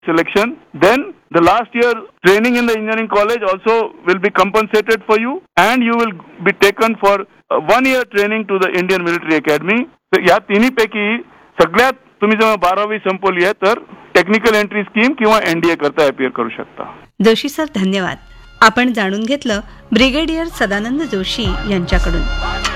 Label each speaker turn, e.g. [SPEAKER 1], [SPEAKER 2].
[SPEAKER 1] selection, then the last year training in the engineering college also will be compensated for you, and you will be taken for 1 year training to the Indian Military Academy. तर या तिन्हीपैकी सगळ्यात तुम्ही जेव्हा 12वी संपवली आहे तर technical entry scheme किंवा NDA करता अपियर करू शकता.
[SPEAKER 2] जोशी सर, धन्यवाद. आपण जाणून घेतलं ब्रिगेडियर सदानंद जोशी यांच्याकडून.